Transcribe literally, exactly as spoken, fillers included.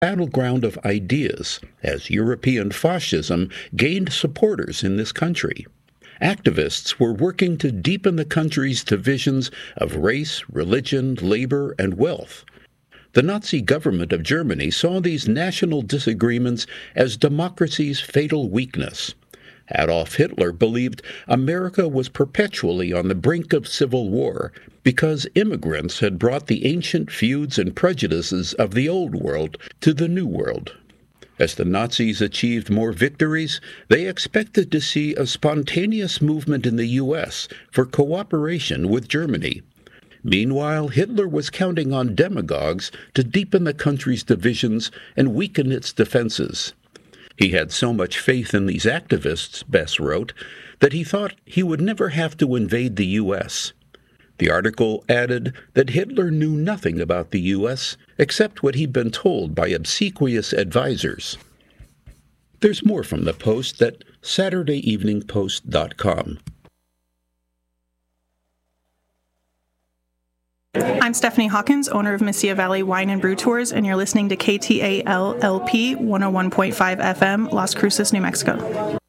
battleground of ideas as European fascism gained supporters in this country. Activists were working to deepen the country's divisions of race, religion, labor, and wealth. The Nazi government of Germany saw these national disagreements as democracy's fatal weakness. Adolf Hitler believed America was perpetually on the brink of civil war because immigrants had brought the ancient feuds and prejudices of the Old World to the New World. As the Nazis achieved more victories, they expected to see a spontaneous movement in the U S for cooperation with Germany. Meanwhile, Hitler was counting on demagogues to deepen the country's divisions and weaken its defenses. He had so much faith in these activists, Bess wrote, that he thought he would never have to invade the U S. The article added that Hitler knew nothing about the U S except what he'd been told by obsequious advisors. There's more from the Post at Saturday Evening Post dot com. I'm Stephanie Hawkins, owner of Mesilla Valley Wine and Brew Tours, and you're listening to K T A L L P one oh one point five F M, Las Cruces, New Mexico.